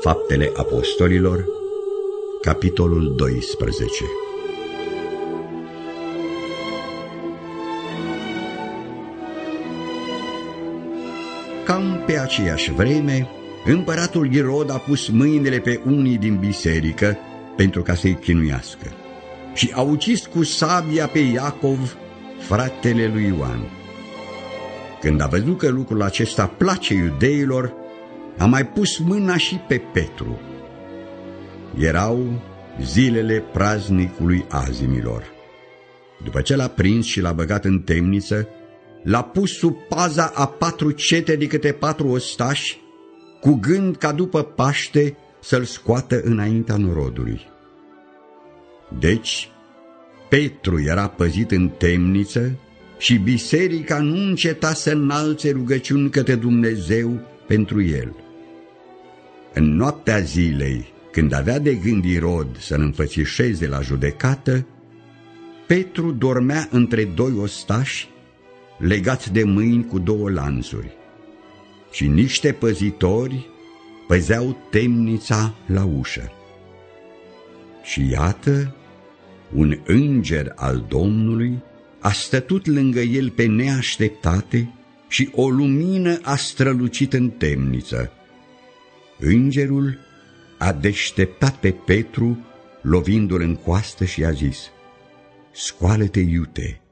Faptele Apostolilor, capitolul 12. Cam pe aceeași vreme, împăratul Irod a pus mâinile pe unii din biserică pentru ca să-i chinuiască și a ucis cu sabia pe Iacov, fratele lui Ioan. Când a văzut că lucrul acesta place iudeilor, a mai pus mâna și pe Petru. Erau zilele praznicului Azimilor. După ce l-a prins și l-a băgat în temniță, l-a pus sub paza a 4 cete de câte 4 ostași, cu gând ca după Paște să-l scoată înaintea norodului. Deci, Petru era păzit în temniță și biserica nu înceta să înalțe rugăciuni către Dumnezeu pentru el. În noaptea zilei, când avea de gând Irod să-l înfățișeze la judecată, Petru dormea între 2 ostași, legați de mâini cu 2 lanțuri, și niște păzitori păzeau temnița la ușă. Și iată, un înger al Domnului a stătut lângă el pe neașteptate și o lumină a strălucit în temniță. Îngerul a deșteptat pe Petru, lovindu-l în coastă, și a zis: „Scoală-te, iute!”